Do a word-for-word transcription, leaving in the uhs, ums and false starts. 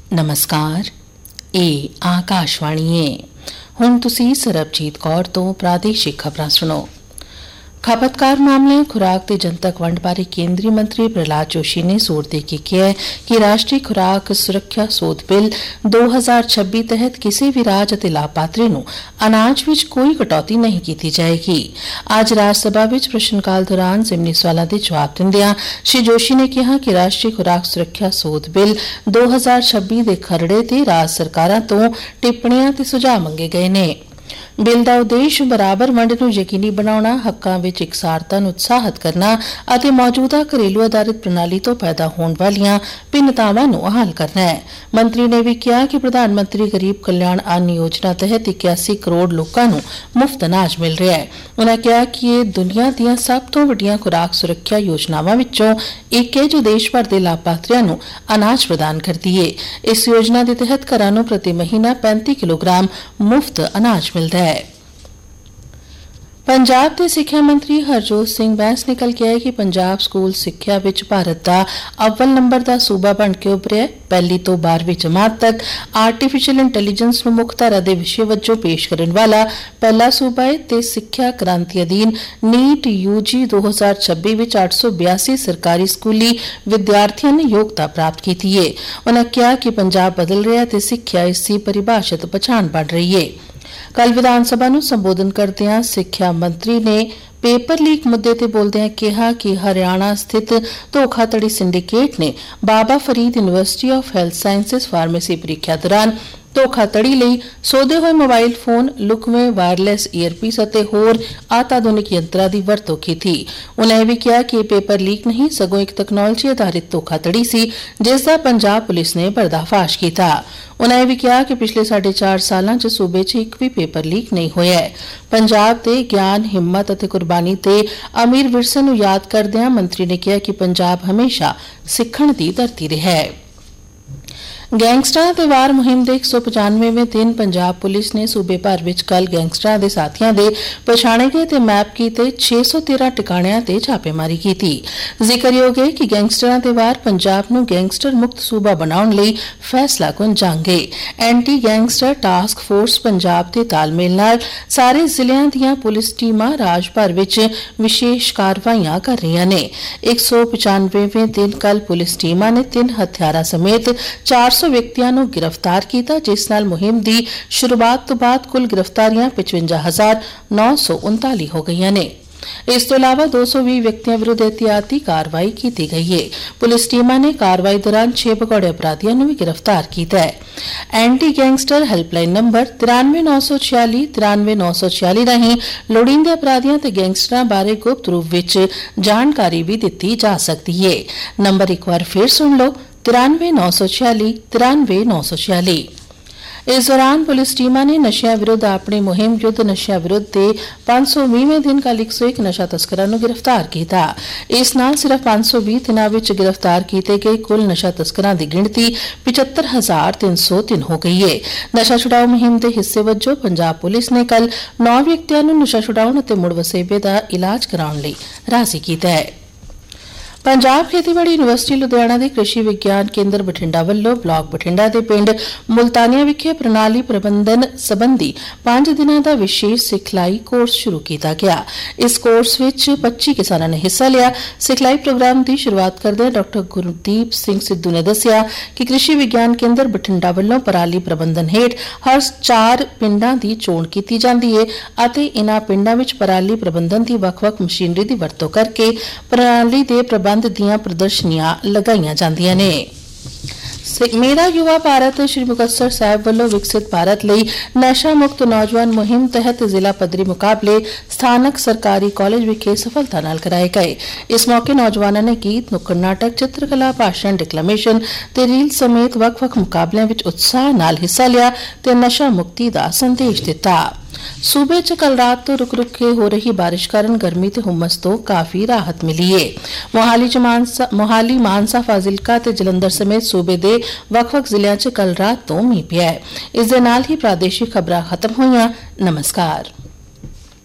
नमस्कार, ਇਹ ਆਕਾਸ਼ਵਾਣੀ ਹੈ। ਹੁਣ ਤੁਸੀਂ ਸਰਬਜੀਤ ਕੌਰ ਤੋਂ ਪ੍ਰਾਦੇਸ਼ਿਕ ਖਬਰਾਂ ਸੁਣੋ। खपतकार मामले खुराक ते जनतक वंड बारे केंद्रीय मंत्री प्रहलाद जोशी ने जोर दे के कहा है कि राष्ट्रीय खुराक सुरक्षा सोध बिल दो हज़ार छब्बीस तहत किसी भी राज अते लाभपात्री नूं अनाज विच कोई कटौती नहीं की जाएगी। आज राज्य सभा विच प्रश्नकाल दौरान जिमनी सवालों के जवाब दिंदियां श्री जोशी ने कहा कि राष्ट्रीय खुराक सुरक्षा सोध बिल दो हज़ार छब्बीस के खरड़े ते राज सरकारां तों टिप्पणियां ते सुझाव मंगे गए ने। बिल का उद्देश्य बराबर वंड नूं यकीनी बनाउणा, हक्कां विच इकसारता नूं उत्साहित करना अते मौजूदा घरेलू आधारित प्रणाली तो पैदा होण वालीआं भिन्नतावां नूं हल करना है। मंत्री ने भी कहा कि प्रधानमंत्री गरीब कल्याण अन्न योजना तहत इक्यासी करोड़ लोकां नूं मुफ्त अनाज मिल रहा है। उन्होंने कहा कि यह दुनिया दीआं सब तो वड्डियां खुराक सुरक्षा योजनावां विचों एक है जो देश भर दे लाभपात्रियां नूं अनाज प्रदान करदी है। इस योजना के तहत घरां नूं प्रति महीना पैंती किलोग्राम मुफ्त अनाज मिलता है। पंजाब के सिक्ख्या मंत्री हरजोत सिंह बैंस ने कल कहा है कि पंजाब स्कूल सिक्ख्या विच भारत का अव्वल नंबर का सूबा बन के उभरिया है। पहली तो बारहवीं जमात तक आर्टिफिशियल इंटैलीजेंस नूं मुख धारा दे विषय वजों पेश करने वाला पहला सूबा है ते सिक्ख्या क्रांति अधीन नीट यूजी दो हज़ार छब्बीस विच आठ सौ बयासी सरकारी स्कूली विद्यार्थियों ने योग्यता प्राप्त की है। उन्होंने कहा कि पंजाब बदल रहा है ते सिक्ख्या इसकी परिभाषित पछाण बन रही है। कल विधानसभा नूं संबोधन करदिआं सिक्ख्या मंत्री ने पेपर लीक मुद्दे ते बोलदिआं कहा कि हरियाणा स्थित धोखाधड़ी सिंडिकेट ने बाबा Farid university of health sciences pharmacy परीक्षा दौरान धोखाधड़ी लई सौदे होए मोबाइल फोन, लुकवें वायरलैस ईयरपीस अते होर अत्याधुनिक यंत्रां दी वरतों की थी। उन्होंने भी कहा कि पेपर लीक नहीं सगों एक तकनोलॉजी आधारित धोखाधड़ी सी जिसका पंजाब पुलिस ने पर्दाफाश किया। उन्होंने भी कहा कि पिछले साढ़े चार सालों च सूबे च एक भी पेपर लीक नहीं होया है। पंजाब के ज्ञान, हिम्मत अते कुर्बानी ते अमीर विरसे नूं याद करदिआं मंत्री ने कहा कि पंजाब हमेशा सिखण दी धरती रहा है। गैंगस्टरां ते वार मुहिम के एक सौ पचानवेवें दिन पंजाब पुलिस ने सूबे भर विच कल गैंगस्टरां दे साथियां दे पछाणे गए ते मैप कीते छे सौ तेरह टिकाणियां ते छापेमारी की। जिक्रयोग है कि गैंगस्टरां ते वार पंजाब नूं गैंगस्टर मुक्त सूबा बनाउण लई फैसलाकुन जंग है। Anti gangster task force Punjab के तालमेल नाल सारे जिलिਆਂ ਦੀਆਂ पुलिस टीमां राज भर विच विशेष कार्रवाइयां कर रही ने। एक सौ पचानवेवें दिन कल पुलिस टीमां ने तीन हथियारां समेत चार सौ व्यक्तियों को गिरफ्तार किया, जिस नाल मुहिम की शुरुआत तो बाद कुल गिरफ्तारियां पचवंजा हजार नौ सौ उनताली हो गई ने। इस तो अलावा दो सौ भी व्यक्तियों विरुद्ध एहतियाती कार्रवाई की गई है। पुलिस टीमां ने कार्रवाई दौरान छह भगौड़े अपराधियों को भी गिरफ्तार किया है। एंटी गैंगस्टर हैल्पलाइन नंबर तिरानवे नौ सौ छियाली तिरानवे नौ सौ छियाली राही लोड़ींदे अपराधियों ते गैंगस्टरां बारे गुप्त रूप विच जानकारी भी दी जा सकती है। नंबर एक बार फिर सुन लो, तिरानवे नौ सौ छियाली तिरानवे नौ सौ छियाली। इस दौरान पुलिस टीमां ने नशिया विरुद्ध अपनी मुहिम युद्ध नशिया विरुद्ध के पांच सौ बीसवें दिन कल एक सौ एक नशा तस्करां नूं गिरफ्तार किया। इस नाल सिर्फ पांच सौ बीस दिनां विच गिरफ्तार किए गए कुल नशा तस्करां की गिणती पचहत्तर हजार तीन सौ तीन हो गई है। नशा छुड़ाओ मुहिम के हिस्से वजों पंजाब पुलिस ने कल नौ व्यक्तियों नूं नशा छुड़ाउण अते मुड़ वसेबे का इलाज कराउण लई राजी किया है। पंजाब खेतीबाड़ी यूनिवर्सिटी लुधियाना के कृषि विज्ञान केंद्र बठिंडा वल्लों ब्लॉक बठिंडा के पिंड मुल्तानिया विखे प्रणाली प्रबंधन संबंधी पांच दिनों का विशेष सिखलाई कोर्स शुरू किया गया। इस कोर्स विच पच्चीस किसानों ने हिस्सा लिया। सिखलाई प्रोग्राम की शुरुआत करदे डॉक्टर गुरदीप सिंह सिद्धू ने दस्सिया कि कृषि विज्ञान केंद्र बठिंडा वल्लों पराली प्रबंधन हेठ हर चार पिंडां की चोण की जाती है अते इन्हां पिंडां विच पराली प्रबंधन की वख-वख मशीनरी की वरतों करके प्रणाली के प्रबंध दियां प्रदर्शनियां लगाईयां जांदियां ने। मेरा युवा भारत श्री मुक्तसर साहिब वालों विकसित भारत लई नशा मुक्त नौजवान मुहिम तहत जिला पद्धरी मुकाबले स्थानक सरकारी कॉलेज विखे सफलता नाल कराए गए। इस मौके नौजवानों ने गीत, नुक्कड़ नाटक, चित्रकला, भाषण, डिक्लेमेशन ते रील समेत वख-वख मुकाबलियां विच उत्साह नाल हिस्सा लिया ते नशा मुक्ति दा संदेश दिता। सूबे च कल रात तो रुक रुक के हो रही बारिश कारण गर्मी ते हुम्मस तो काफी राहत मिली है। मोहाली च मानसा मोहाली मानसा फाजिलका ते जलंधर समेत सूबे दे वख-वख जिलिਆਂ च कल रात तो मींह पिया है। इस दे नाल ही प्रादेशिक खबरां खत्म होईयां। नमस्कार।